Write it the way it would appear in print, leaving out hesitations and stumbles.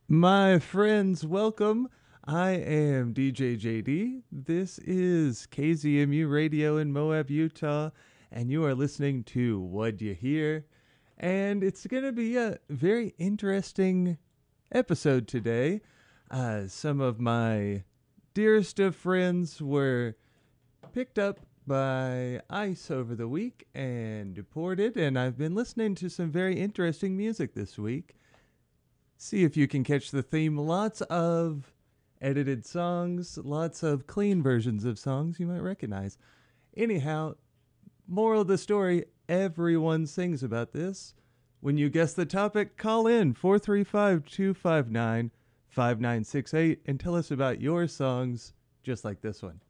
My friends, welcome. I am DJ JD. This is KZMU Radio in Moab, Utah, and you are listening to What You Hear. And it's going to be a very interesting episode today. Some of my dearest of friends were picked up by ICE over the week and deported, and I've been listening to some very interesting music this week. See if you can catch the theme. Lots of edited songs, lots of clean versions of songs you might recognize. Anyhow, moral of the story, everyone sings about this. When you guess the topic, call in 435-259-5968 and tell us about your songs just like this one.